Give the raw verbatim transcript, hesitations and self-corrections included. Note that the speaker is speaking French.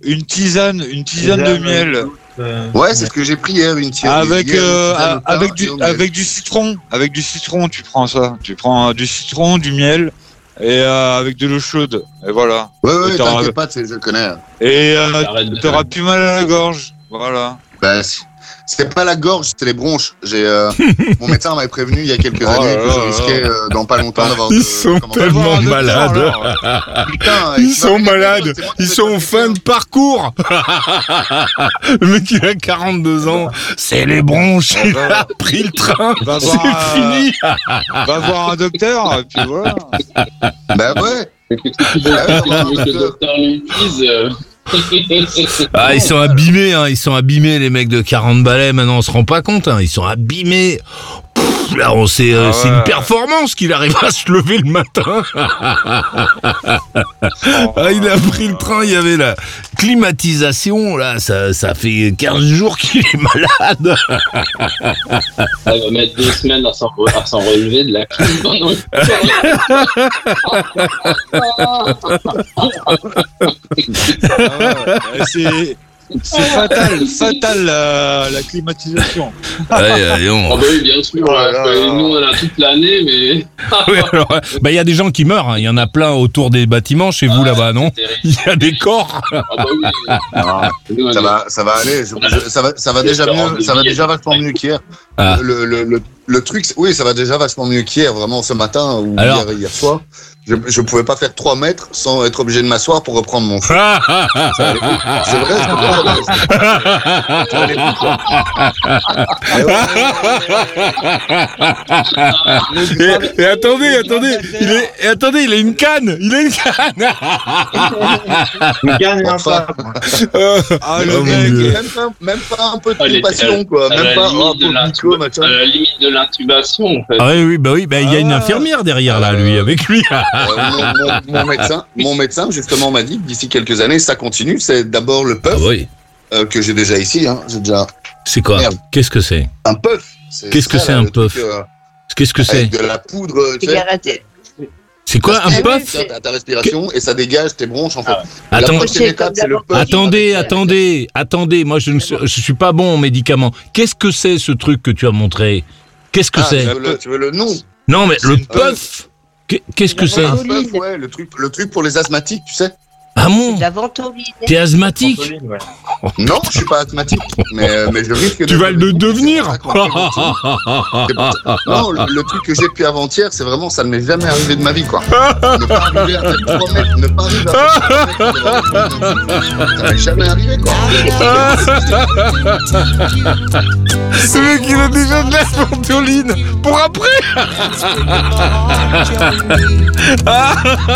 une tisane, une tisane de miel. Euh, ouais, c'est ce que j'ai pris hier, une tisane. Avec, euh, une avec, du, avec du citron. Avec du citron, tu prends ça. Tu prends du citron, du miel, et euh, avec de l'eau chaude. Et voilà. Ouais, ouais, t'inquiète pas, je le connais. Et euh, t'auras plus mal à la gorge. Voilà. Bah, c'est pas la gorge, c'est les bronches. J'ai, euh, mon médecin m'avait prévenu il y a quelques oh années là que je là risquais là. euh, dans pas longtemps d'avoir. Ils de, sont comment tellement dire, malades. Putain, Ils sont malades. Ils sont en fin de parcours. Le mec, il a quarante-deux ans. C'est les bronches. Il a pris le train. Va C'est voir, fini. Va voir un docteur, et puis voilà. Bah ouais. Tu veux que le docteur lui dise. euh, Ah, ils sont abîmés, hein. Ils sont abîmés, les mecs de quarante balais. Maintenant, on se rend pas compte, hein. Ils sont abîmés. Pff, là, on sait, euh, Ah ouais. c'est une performance qu'il arrive à se lever le matin. Ah, il a pris le train, il y avait la climatisation, là, ça, ça fait quinze jours qu'il est malade. Elle va mettre deux semaines à s'en, à s'en relever de la clim. Non, non. Ah ouais, c'est, c'est fatal, fatal la, la climatisation. Allez, allez, on... Ah bah oui, bien sûr. Ouais, parce là, que là. nous, on a toute l'année, mais. Oui, alors, bah, il y a des gens qui meurent, hein. Il y en a plein autour des bâtiments chez vous Ah, là-bas, non? c'est terrible. Il y a des corps. Ah bah oui. Ah, Nous, on ça est- va, ça va aller. Je- je- ça va, ça va déjà mieux. Ça va déjà vachement mieux qu'hier. Ah. Le, le, le, le truc, c'est- oui, ça va déjà vachement mieux qu'hier. Vraiment, ce matin ou Alors hier, hier soir, je, je pouvais pas faire trois mètres sans être obligé de m'asseoir pour reprendre mon souffle. Ça allait vite. C'est vrai, c'est vrai. Ça allait vite, quoi. Et, et attendez, attendez, il est, et attendez, il a une canne, il a une canne. Une canne et un Enfin. pas. Euh, Ah, Oh, le mon mec, Dieu. Même pas, même pas un peu de Ah, il était compassion, quoi. à Même la pas, limite oh, de pauvre l'intu- Nico, machin. à la limite de l'intubation, en fait. Ah oui, oui, bah oui, bah il y a une Ah. infirmière derrière là, lui, avec lui. Euh, mon, mon- mon médecin, mon médecin justement m'a dit que d'ici quelques années, ça continue. C'est d'abord le puff Ah oui. euh, que j'ai déjà ici. Hein. J'ai déjà C'est quoi? Merde. Qu'est-ce que c'est? un puff. Qu'est-ce que ça, c'est, là, un le truc, puff euh, Qu'est-ce que c'est? Avec de la poudre, tu sais. Cigarette. C'est quoi un Ça puff? stimule ta, ta respiration et ça dégage tes bronches en fait. Ah ouais. La Attends, prochaine étape, c'est le puff. attendez, attendez, attendez. Moi, je ne suis, je suis pas bon en médicaments. Qu'est-ce que c'est ce truc que tu as montré? Qu'est-ce que Ah, c'est? tu veux le- tu veux le nom? Non, mais le une puff. Qu'est- Qu'est-ce que c'est? Un Ventoline. puff, ouais, le truc, le truc pour les asthmatiques, tu sais. Ah C'est bon? de la ventoline. T'es asthmatique? Ventoline, ouais. Non, je suis pas asthmatique, mais, euh, mais je risque de. Tu vas le devenir? C'est pour ça qu'on continue. C'est pour ça- Non, le, le truc que j'ai depuis avant-hier, c'est vraiment, ça ne m'est jamais arrivé de ma vie, quoi. Ne pas arriver à faire trois mètres, ne pas arriver à faire trois mètres, ça m'est jamais arrivé, quoi. Ce mec, il a déjà de la ventoline pour après.